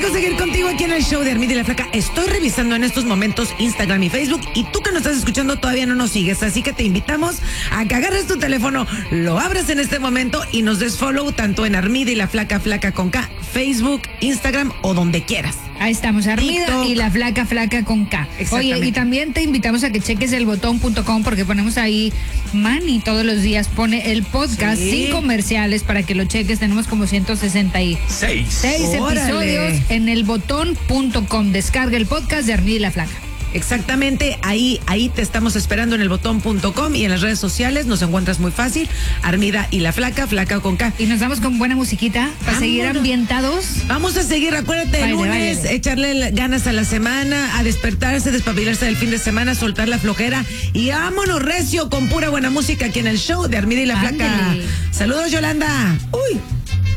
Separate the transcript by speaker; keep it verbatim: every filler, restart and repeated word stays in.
Speaker 1: gusto seguir contigo aquí en el show de Armida y la Flaca. Estoy revisando en estos momentos Instagram y Facebook y tú que nos estás escuchando todavía no nos sigues, así que te invitamos a que agarres tu teléfono, lo abras en este momento y nos des follow tanto en Armida y la Flaca, Flaca con K, Facebook, Instagram o donde quieras.
Speaker 2: Ahí estamos, Armida TikTok. Y la Flaca, Flaca con K. Oye, y también te invitamos a que cheques el botón punto com porque ponemos ahí, Manny todos los días pone el podcast sí. sin comerciales para que lo cheques. Tenemos como ciento sesenta y seis episodios en el botón punto com. Descarga el podcast de Armida y la Flaca.
Speaker 1: Exactamente, ahí, ahí te estamos esperando en el botón punto com y en las redes sociales nos encuentras muy fácil, Armida y la Flaca, Flaca con K.
Speaker 2: Y nos vamos con buena musiquita para ah, seguir bueno. ambientados.
Speaker 1: Vamos a seguir, acuérdate, el lunes, váyale. echarle ganas a la semana, a despertarse, despabilarse del fin de semana, soltar la flojera y vámonos recio con pura buena música aquí en el show de Armida y la Flaca. Ándale. Saludos, Yolanda. Uy.